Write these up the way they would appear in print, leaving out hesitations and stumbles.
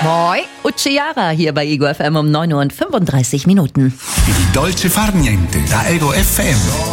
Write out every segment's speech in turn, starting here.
Hoi, Ucciara hier bei Ego FM um 9:35 Uhr. Il dolce far niente da Ego FM.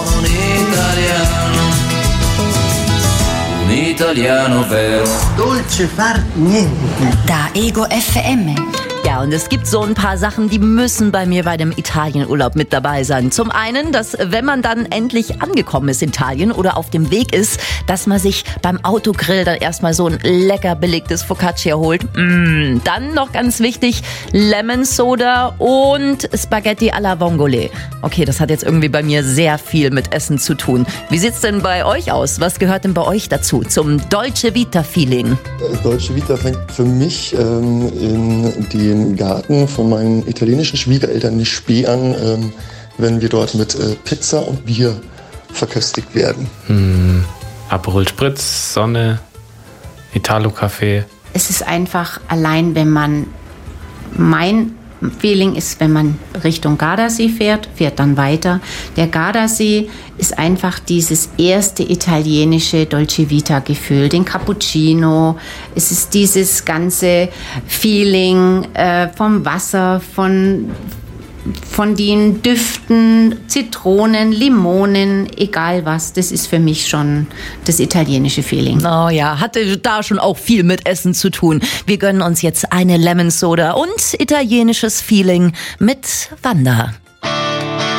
Un italiano vero. Dolce far niente. Da Ego FM. Ja, und es gibt so ein paar Sachen, die müssen bei mir bei dem Italienurlaub mit dabei sein. Zum einen, dass wenn man dann endlich angekommen ist in Italien oder auf dem Weg ist, dass man sich beim Autogrill dann erstmal so ein lecker belegtes Focaccia holt. Dann noch ganz wichtig, Lemon Soda und Spaghetti alla Vongole. Okay, das hat jetzt irgendwie bei mir sehr viel mit Essen zu tun. Wie sieht's denn bei euch aus? Was gehört denn bei euch dazu, zum Dolce Vita Feeling? Dolce Vita fängt für mich in den Garten von meinen italienischen Schwiegereltern in Spee an, wenn wir dort mit Pizza und Bier verköstigt werden. Aperol Spritz, Sonne, Italo-Café. Es ist einfach allein, wenn man, mein Feeling ist, wenn man Richtung Gardasee fährt dann weiter. Der Gardasee ist einfach dieses erste italienische Dolce Vita Gefühl, den Cappuccino. Es ist dieses ganze Feeling vom Wasser, von den Düften, Zitronen, Limonen, egal was. Das ist für mich schon das italienische Feeling. Oh ja, hatte da schon auch viel mit Essen zu tun. Wir gönnen uns jetzt eine Lemon Soda und italienisches Feeling mit Wanda.